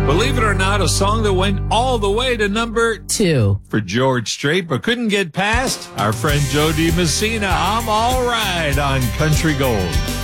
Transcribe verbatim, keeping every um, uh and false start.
Believe it or not, a song that went all the way to number Two. for George Strait, but couldn't get past our friend Joe DiMessina. I'm All Right on Country Gold.